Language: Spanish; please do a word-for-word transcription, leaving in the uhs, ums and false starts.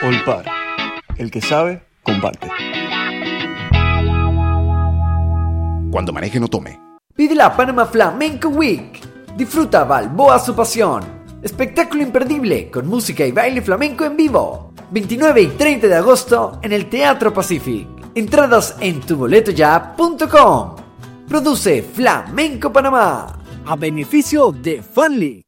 Olpar. El que sabe, comparte. Cuando maneje no tome. Vive la Panama Flamenco Week. Disfruta Balboa su pasión. Espectáculo imperdible con música y baile flamenco en vivo. veintinueve y treinta de agosto en el Teatro Pacific. Entradas en tu boleto ya punto com. Produce Flamenco Panamá. A beneficio de Funleague.